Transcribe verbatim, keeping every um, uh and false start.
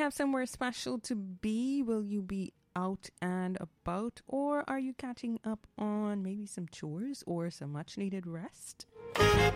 have somewhere special to be? Will you be out and about, or are you catching up on maybe some chores or some much needed rest?